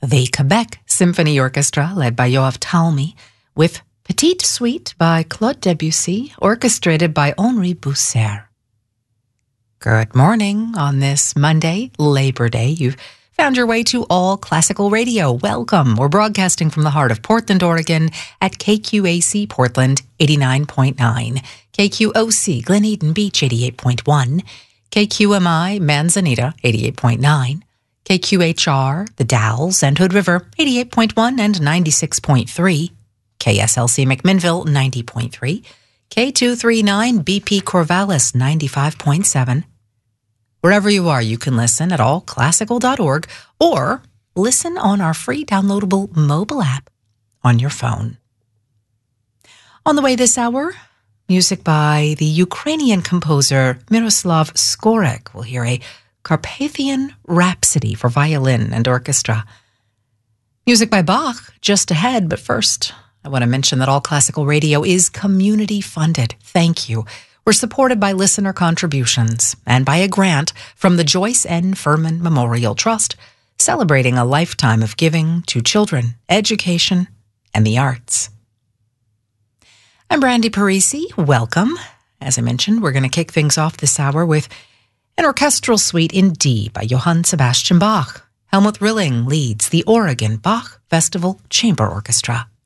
the Quebec Symphony Orchestra, led by Yoav Talmy, with Petite Suite by Claude Debussy, orchestrated by Henri Bousser. Good morning on this Monday, Labor Day. You've found your way to All Classical Radio. Welcome. We're broadcasting from the heart of Portland, Oregon at KQAC Portland 89.9, KQOC Glen Eden Beach 88.1, KQMI Manzanita 88.9, KQHR The Dalles and Hood River 88.1 and 96.3, KSLC McMinnville 90.3, K239 BP Corvallis 95.7. Wherever you are, you can listen at allclassical.org or listen on our free downloadable mobile app on your phone. On the way this hour, music by the Ukrainian composer Miroslav Skorek. We'll hear a Carpathian Rhapsody for violin and orchestra. Music by Bach just ahead, but first, I want to mention that All Classical Radio is community funded. Thank you. We're supported by listener contributions and by a grant from the Joyce N. Furman Memorial Trust, celebrating a lifetime of giving to children, education, and the arts. I'm Brandy Parisi. Welcome. As I mentioned, we're going to kick things off this hour with an orchestral suite in D by Johann Sebastian Bach. Helmut Rilling leads the Oregon Bach Festival Chamber Orchestra.